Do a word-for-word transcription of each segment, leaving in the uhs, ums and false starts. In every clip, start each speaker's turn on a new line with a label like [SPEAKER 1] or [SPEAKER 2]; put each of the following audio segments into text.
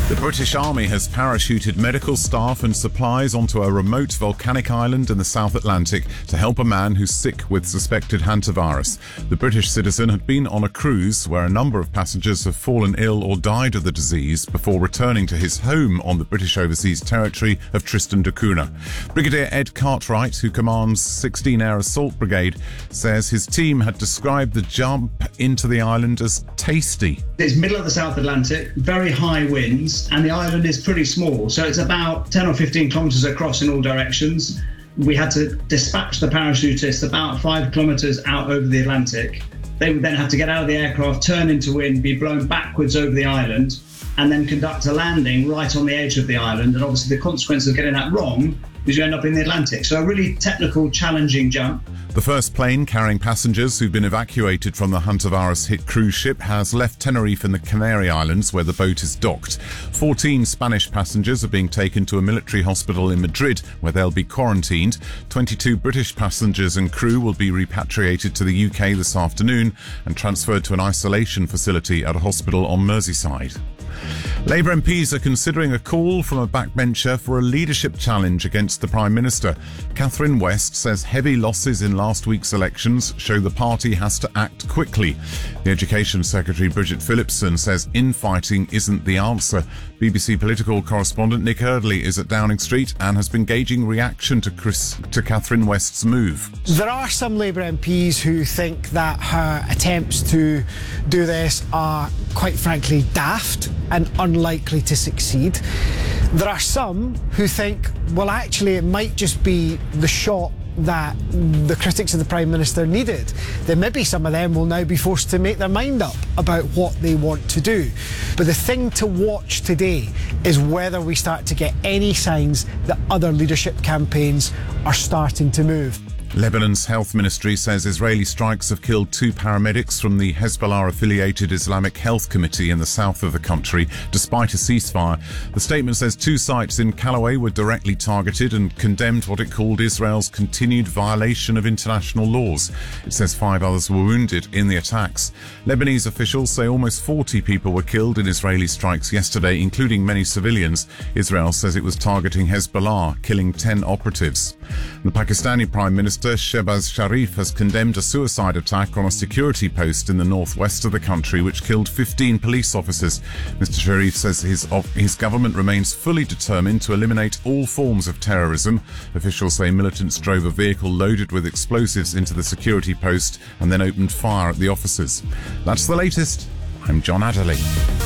[SPEAKER 1] The British Army has parachuted medical staff and supplies onto a remote volcanic island in the South Atlantic to help a man who's sick with suspected hantavirus. The British citizen had been on a cruise where a number of passengers have fallen ill or died of the disease before returning to his home on the British overseas territory of Tristan da Cunha. Brigadier Ed Cartwright, who commands sixteen Air Assault Brigade, says his team had described the jump into the island as tasty.
[SPEAKER 2] It's middle of the South Atlantic, very high winds, and the island is pretty small. So it's about ten or fifteen kilometres across in all directions. We had to dispatch the parachutists about five kilometres out over the Atlantic. They would then have to get out of the aircraft, turn into wind, be blown backwards over the island, and then conduct a landing right on the edge of the island. And obviously the consequence of getting that wrong is you end up in the Atlantic. So a really technical, challenging jump.
[SPEAKER 1] The first plane carrying passengers who've been evacuated from the hantavirus-hit cruise ship has left Tenerife in the Canary Islands, where the boat is docked. fourteen Spanish passengers are being taken to a military hospital in Madrid, where they'll be quarantined. twenty-two British passengers and crew will be repatriated to the U K this afternoon and transferred to an isolation facility at a hospital on Merseyside. Labour M Ps are considering a call from a backbencher for a leadership challenge against the Prime Minister. Catherine West says heavy losses in last week's elections show the party has to act quickly. The Education Secretary Bridget Phillipson says infighting isn't the answer. B B C political correspondent Nick Eardley is at Downing Street and has been gauging reaction to Chris, to Catherine West's move.
[SPEAKER 3] There are some Labour M Ps who think that her attempts to do this are, quite frankly, daft and unlikely to succeed. There are some who think, well, actually, it might just be the shot that the critics of the Prime Minister needed. Then maybe some of them will now be forced to make their mind up about what they want to do. But the thing to watch today is whether we start to get any signs that other leadership campaigns are starting to move.
[SPEAKER 1] Lebanon's health ministry says Israeli strikes have killed two paramedics from the Hezbollah-affiliated Islamic Health Committee in the south of the country, despite a ceasefire. The statement says two sites in Callaway were directly targeted and condemned what it called Israel's continued violation of international laws. It says five others were wounded in the attacks. Lebanese officials say almost forty people were killed in Israeli strikes yesterday, including many civilians. Israel says it was targeting Hezbollah, killing ten operatives. The Pakistani Prime Minister Shehbaz Sharif has condemned a suicide attack on a security post in the northwest of the country which killed fifteen police officers. Mister Sharif says his, his government remains fully determined to eliminate all forms of terrorism. Officials say militants drove a vehicle loaded with explosives into the security post and then opened fire at the officers. That's the latest. I'm John Adderley.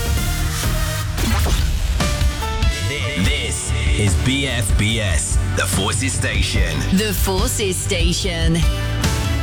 [SPEAKER 4] This is B F B S, the Forces Station.
[SPEAKER 5] The Forces Station.